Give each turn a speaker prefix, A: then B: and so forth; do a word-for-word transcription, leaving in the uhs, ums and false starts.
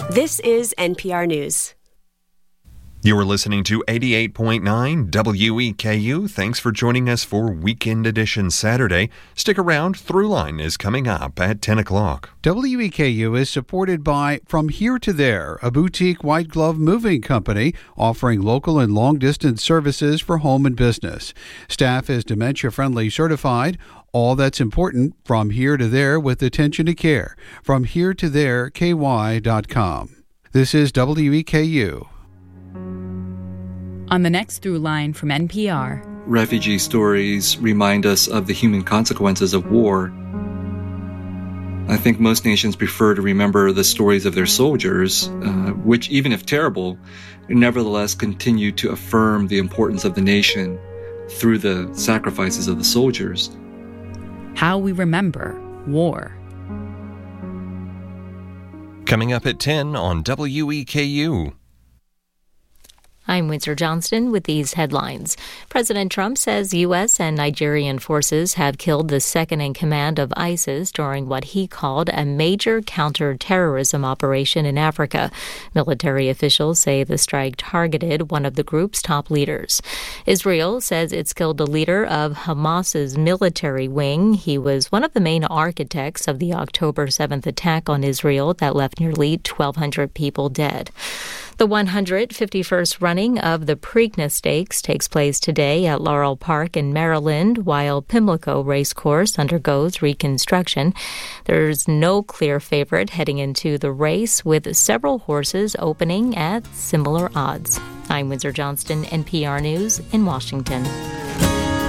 A: This is N P R News.
B: You are listening to eighty-eight point nine W E K U. Thanks for joining us for Weekend Edition Saturday. Stick around. Throughline is coming up at ten o'clock.
C: W E K U is supported by From Here to There, a boutique white glove moving company offering local and long-distance services for home and business. Staff is dementia-friendly certified. All that's important, from here to there with attention to care. From here to there, K Y dot com. This is W E K U.
D: On the next Throughline from N P R.
E: Refugee stories remind us of the human consequences of war. I think most nations prefer to remember the stories of their soldiers, uh, which, even if terrible, nevertheless continue to affirm the importance of the nation through the sacrifices of the soldiers.
D: How we remember war.
B: Coming up at ten on W E K U.
F: I'm Windsor Johnston with these headlines. President Trump says U S and Nigerian forces have killed the second-in-command of ISIS during what he called a major counter-terrorism operation in Africa. Military officials say the strike targeted one of the group's top leaders. Israel says it's killed the leader of Hamas's military wing. He was one of the main architects of the October seventh attack on Israel that left nearly twelve hundred people dead. The one hundred fifty-first running of the Preakness Stakes takes place today at Laurel Park in Maryland, while Pimlico Racecourse undergoes reconstruction. There's no clear favorite heading into the race, with several horses opening at similar odds. I'm Windsor Johnston, N P R News in Washington.